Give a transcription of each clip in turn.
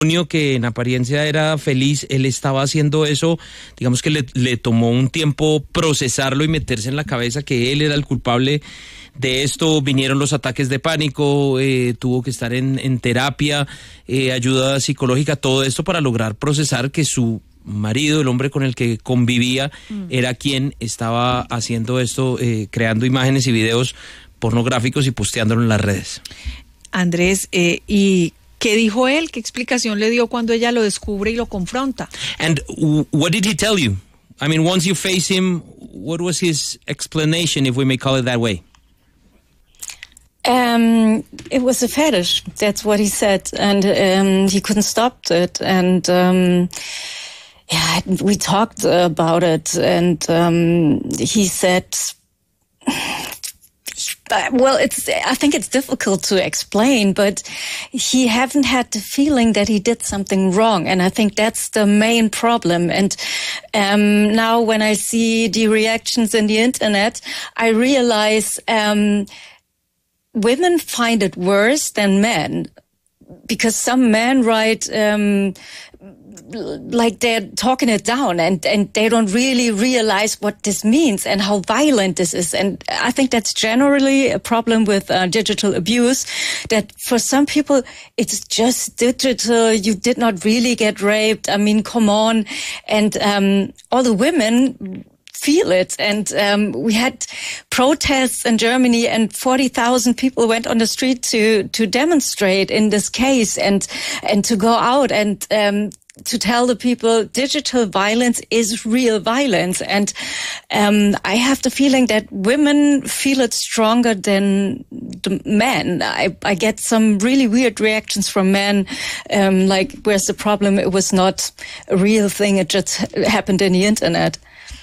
que en apariencia era feliz, él estaba haciendo eso, digamos que le tomó un tiempo procesarlo y meterse en la cabeza que él era el culpable de esto. Vinieron los ataques de pánico, tuvo que estar en terapia, ayuda psicológica, todo esto para lograr procesar que su marido, el hombre con el que convivía, era quien estaba haciendo esto, creando imágenes y videos pornográficos y posteándolo en las redes. Andrés, ¿y qué dijo él? ¿Qué explicación le dio cuando ella lo descubre y lo confronta? And what did he tell you? I mean, once you face him, what was his explanation, if we may call it that way? It was a fetish. That's what he said, and he couldn't stop it. And yeah, we talked about it, and he said, well, I think it's difficult to explain, but he haven't had the feeling that he did something wrong. And I think that's the main problem. And now when I see the reactions in the internet, I realize women find it worse than men, because some men write like they're talking it down, and they don't really realize what this means and how violent this is. And I think that's generally a problem with digital abuse, that for some people it's just digital. You did not really get raped. I mean, come on. And all the women feel it. And we had protests in Germany, and 40,000 people went on the street to demonstrate in this case, and to go out and to tell the people digital violence is real violence. And I have the feeling that women feel it stronger than the men. I get some really weird reactions from men, like, where's the problem? It was not a real thing. It just happened in the internet.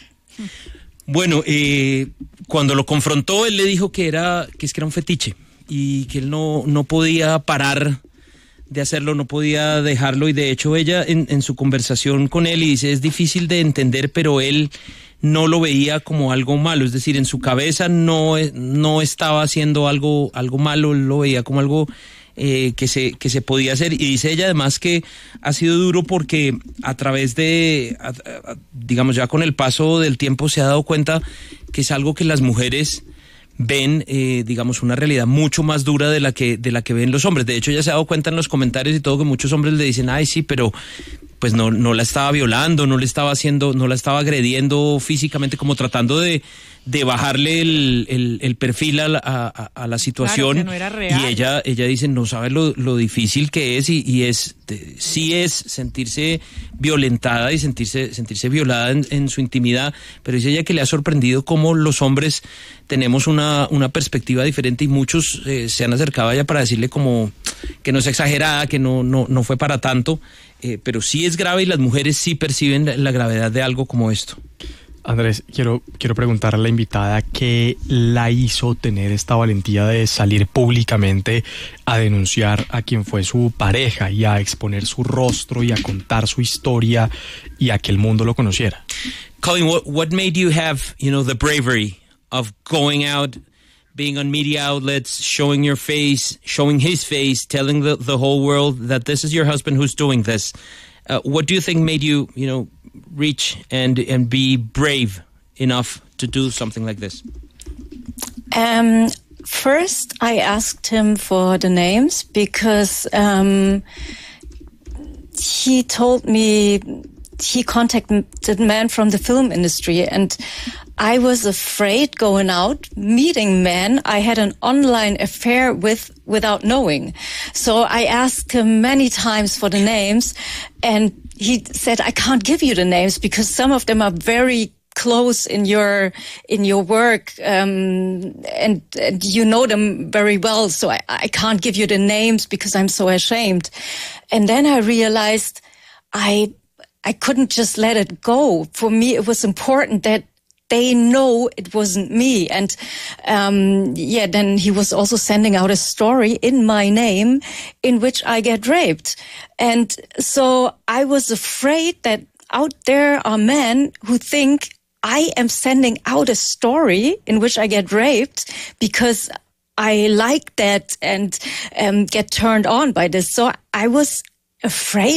Bueno, cuando lo confrontó, él le dijo que era un fetiche y que él no podía parar de hacerlo, no podía dejarlo. Y de hecho ella en su conversación con él, y dice, es difícil de entender, pero él no lo veía como algo malo. Es decir, en su cabeza no estaba haciendo algo malo, él lo veía como algo que se podía hacer. Y dice ella además que ha sido duro porque a través de, digamos, ya con el paso del tiempo se ha dado cuenta que es algo que las mujeres ven, digamos, una realidad mucho más dura de la que ven los hombres. De hecho, ella se ha dado cuenta en los comentarios y todo que muchos hombres le dicen, ay, sí, pero pues no la estaba violando, no la estaba agrediendo físicamente, como tratando de bajarle el perfil a la situación. Claro, que no era real. Y ella dice, no sabe lo difícil que es, y sí es sentirse violentada y sentirse violada en su intimidad, pero dice ella que le ha sorprendido cómo los hombres tenemos una perspectiva diferente, y muchos se han acercado a ella para decirle como que no es exagerada, que no fue para tanto, pero sí es grave, y las mujeres sí perciben la gravedad de algo como esto. Andrés, quiero preguntar a la invitada qué la hizo tener esta valentía de salir públicamente a denunciar a quien fue su pareja y a exponer su rostro y a contar su historia y a que el mundo lo conociera. Colin, what made you have, the bravery of going out, being on media outlets, showing your face, showing his face, telling the whole world that this is your husband who's doing this? What do you think made you, reach and be brave enough to do something like this? First, I asked him for the names because he told me he contacted men from the film industry, and I was afraid going out, meeting men I had an online affair with without knowing. So I asked him many times for the names, and he said, I can't give you the names because some of them are very close in your work, and you know them very well. So I can't give you the names because I'm so ashamed. And then I realized I couldn't just let it go. For me, it was important that they know it wasn't me. And then he was also sending out a story in my name in which I get raped. And so I was afraid that out there are men who think I am sending out a story in which I get raped because I like that and get turned on by this. So I was afraid